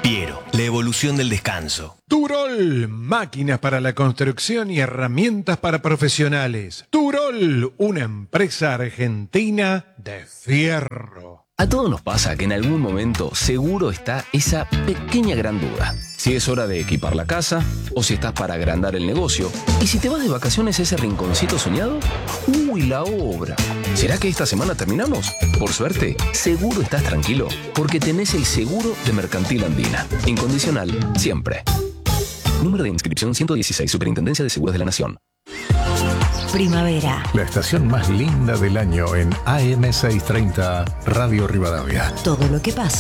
Piero, la evolución del descanso. Turol, máquinas para la construcción y herramientas para profesionales. Turol, una empresa argentina de fierro. A todos nos pasa que en algún momento seguro está esa pequeña gran duda. Si es hora de equipar la casa o si estás para agrandar el negocio. Y si te vas de vacaciones a ese rinconcito soñado, ¡uy, la obra! ¿Será que esta semana terminamos? Por suerte, seguro estás tranquilo porque tenés el seguro de Mercantil Andina. Incondicional, siempre. Número de inscripción 116, Superintendencia de Seguros de la Nación. Primavera. La estación más linda del año en AM630, Radio Rivadavia. Todo lo que pasa